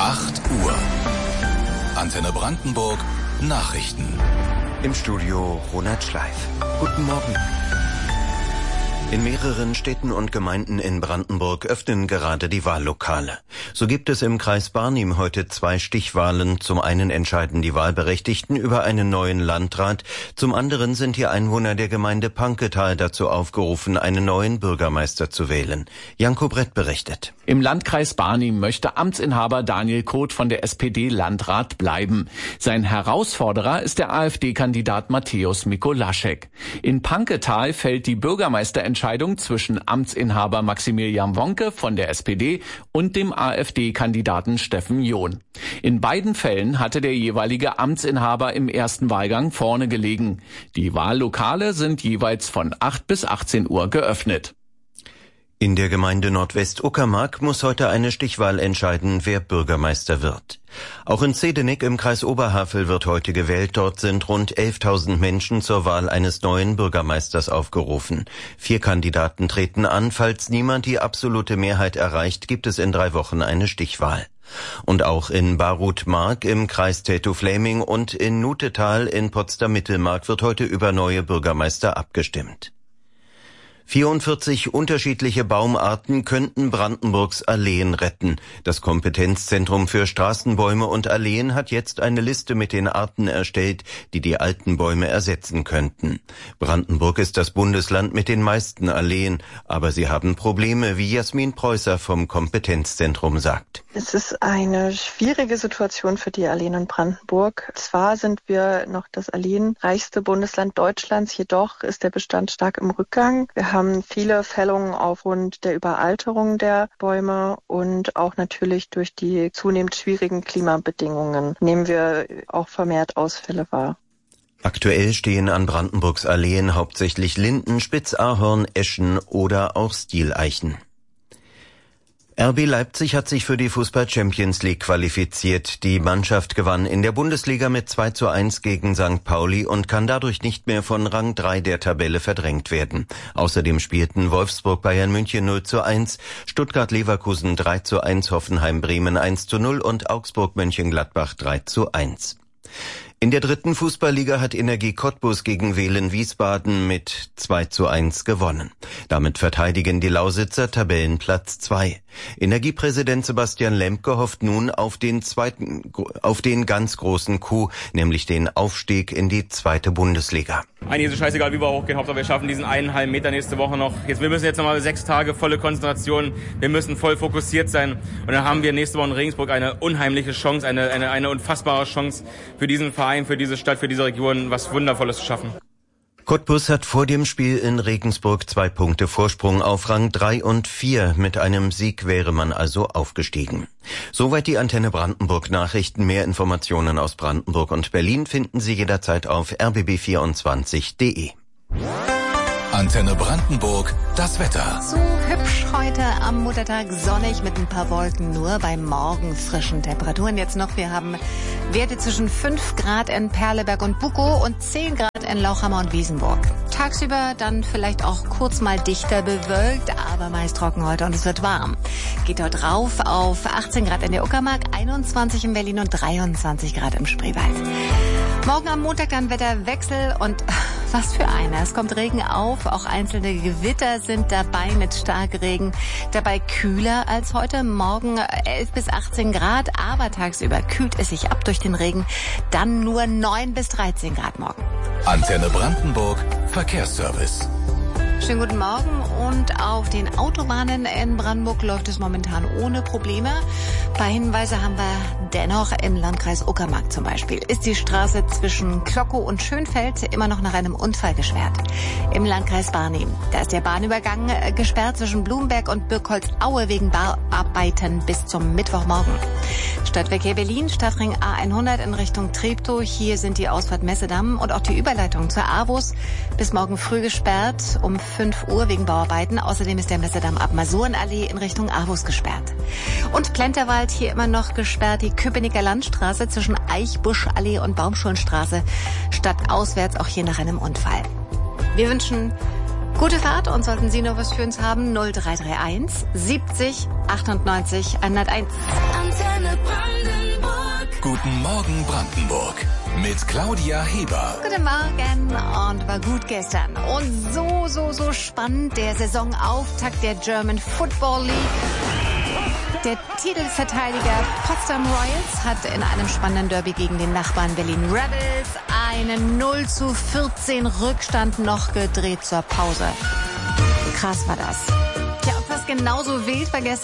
8 Uhr. Antenne Brandenburg Nachrichten. Im Studio Ronald Schleif. Guten Morgen. In mehreren Städten und Gemeinden in Brandenburg öffnen gerade die Wahllokale. So gibt es im Kreis Barnim heute 2 Stichwahlen. Zum einen entscheiden die Wahlberechtigten über einen neuen Landrat. Zum anderen sind die Einwohner der Gemeinde Panketal dazu aufgerufen, einen neuen Bürgermeister zu wählen. Janko Brett berichtet. Im Landkreis Barnim möchte Amtsinhaber Daniel Koth von der SPD Landrat bleiben. Sein Herausforderer ist der AfD-Kandidat Matthäus Mikolaschek. In Panketal fällt die Bürgermeisterentscheidung zwischen Amtsinhaber Maximilian Wonke von der SPD und dem AfD-Kandidaten Steffen John. In beiden Fällen hatte der jeweilige Amtsinhaber im ersten Wahlgang vorne gelegen. Die Wahllokale sind jeweils von 8 bis 18 Uhr geöffnet. In der Gemeinde Nordwest-Uckermark muss heute eine Stichwahl entscheiden, wer Bürgermeister wird. Auch in Zedenik im Kreis Oberhavel wird heute gewählt. Dort sind rund 11.000 Menschen zur Wahl eines neuen Bürgermeisters aufgerufen. 4 Kandidaten treten an. Falls niemand die absolute Mehrheit erreicht, gibt es in 3 Wochen eine Stichwahl. Und auch in Barut-Mark im Kreis Tätow-Fläming und in Nutetal in Potsdam-Mittelmark wird heute über neue Bürgermeister abgestimmt. 44 unterschiedliche Baumarten könnten Brandenburgs Alleen retten. Das Kompetenzzentrum für Straßenbäume und Alleen hat jetzt eine Liste mit den Arten erstellt, die die alten Bäume ersetzen könnten. Brandenburg ist das Bundesland mit den meisten Alleen, aber sie haben Probleme, wie Jasmin Preußer vom Kompetenzzentrum sagt. Es ist eine schwierige Situation für die Alleen in Brandenburg. Zwar sind wir noch das alleenreichste Bundesland Deutschlands, jedoch ist der Bestand stark im Rückgang. Wir haben viele Fällungen aufgrund der Überalterung der Bäume und auch natürlich durch die zunehmend schwierigen Klimabedingungen nehmen wir auch vermehrt Ausfälle wahr. Aktuell stehen an Brandenburgs Alleen hauptsächlich Linden, Spitzahorn, Eschen oder auch Stieleichen. RB Leipzig hat sich für die Fußball-Champions League qualifiziert. Die Mannschaft gewann in der Bundesliga mit 2:1 gegen St. Pauli und kann dadurch nicht mehr von Rang 3 der Tabelle verdrängt werden. Außerdem spielten Wolfsburg Bayern München 0:1, Stuttgart Leverkusen 3:1, Hoffenheim Bremen 1:0 und Augsburg Mönchengladbach 3:1. In der 3. Fußballliga hat Energie Cottbus gegen Wehlen Wiesbaden mit 2:1 gewonnen. Damit verteidigen die Lausitzer Tabellenplatz 2. Energiepräsident Sebastian Lemke hofft nun auf den ganz großen Coup, nämlich den Aufstieg in die 2. Bundesliga. Eigentlich ist es scheißegal, wie wir hochgehen, Hauptsache wir schaffen diesen 1,5 Meter nächste Woche noch. Wir müssen jetzt nochmal 6 Tage volle Konzentration, wir müssen voll fokussiert sein und dann haben wir nächste Woche in Regensburg eine unheimliche Chance, eine unfassbare Chance für diesen Verein, für diese Stadt, für diese Region, was Wundervolles zu schaffen. Cottbus hat vor dem Spiel in Regensburg 2 Punkte Vorsprung auf Rang 3 und 4. Mit einem Sieg wäre man also aufgestiegen. Soweit die Antenne Brandenburg Nachrichten. Mehr Informationen aus Brandenburg und Berlin finden Sie jederzeit auf rbb24.de. Antenne Brandenburg, das Wetter. So hübsch heute am Muttertag, sonnig mit ein paar Wolken, nur bei morgenfrischen Temperaturen. Jetzt noch, wir haben Werte zwischen 5 Grad in Perleberg und Bukow und 10 Grad in Lauchhammer und Wiesenburg. Tagsüber dann vielleicht auch kurz mal dichter bewölkt, aber meist trocken heute und es wird warm. Geht dort rauf auf 18 Grad in der Uckermark, 21 in Berlin und 23 Grad im Spreewald. Morgen am Montag dann Wetterwechsel und was für einer. Es kommt Regen auf, auch einzelne Gewitter sind dabei mit Starkregen. Dabei kühler als heute, morgen 11 bis 18 Grad, aber tagsüber kühlt es sich ab durch den Regen, dann nur 9 bis 13 Grad morgen. Antenne Brandenburg, Verkehrsservice. Schönen guten Morgen und auf den Autobahnen in Brandenburg läuft es momentan ohne Probleme. Ein paar Hinweise haben wir dennoch im Landkreis Uckermark zum Beispiel. Ist die Straße zwischen Klockow und Schönfeld immer noch nach einem Unfall gesperrt. Im Landkreis Barnim, da ist der Bahnübergang gesperrt zwischen Blumberg und Birkholz-Aue wegen Bauarbeiten bis zum Mittwochmorgen. Stadtverkehr Berlin, Stadtring A100 in Richtung Treptow. Hier sind die Ausfahrt Messedamm und auch die Überleitung zur AWUS bis morgen früh gesperrt um 5 Uhr wegen Bauarbeiten. Außerdem ist der Messedamm ab Masurenallee in Richtung AWUS gesperrt. Und Plenterwald hier immer noch gesperrt. Die Köpenicker Landstraße zwischen Eichbuschallee und Baumschulenstraße stadtauswärts auch hier nach einem Unfall. Wir wünschen Gute Fahrt, und sollten Sie noch was für uns haben, 0331 70 98 101. Antenne Brandenburg. Guten Morgen Brandenburg. Mit Claudia Heber. Guten Morgen, und war gut gestern. Und so spannend der Saisonauftakt der German Football League. Der Titelverteidiger Potsdam Royals hat in einem spannenden Derby gegen den Nachbarn Berlin Rebels einen 0:14 Rückstand noch gedreht zur Pause. Krass war das. Ja, fast genauso wild war gestern